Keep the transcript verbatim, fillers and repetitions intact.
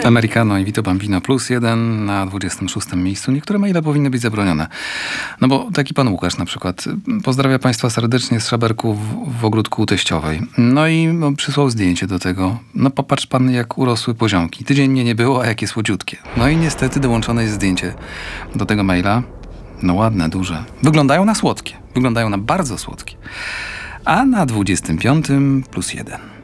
Americano i Vito Bambino plus jeden na dwudziestym szóstym miejscu. Niektóre maile powinny być zabronione. No bo taki pan Łukasz na przykład pozdrawia państwa serdecznie z Szaberku w, w ogródku u teściowej. No i no, przysłał zdjęcie do tego. No popatrz pan, jak urosły poziomki. Tydzień mnie nie było, a jakie słodziutkie. No i niestety dołączone jest zdjęcie do tego maila. No ładne, duże. Wyglądają na słodkie. Wyglądają na bardzo słodkie. A na dwudziestym piątym plus jeden.